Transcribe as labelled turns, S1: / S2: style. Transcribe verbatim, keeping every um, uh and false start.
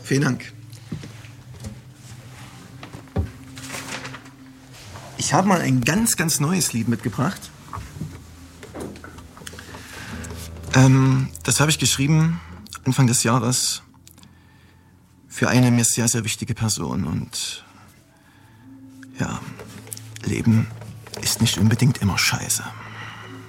S1: Vielen Dank. Ich habe mal ein ganz, ganz neues Lied mitgebracht. Ähm, das habe ich geschrieben Anfang des Jahres für eine mir sehr, sehr wichtige Person. Und ja, Leben ist nicht unbedingt immer scheiße.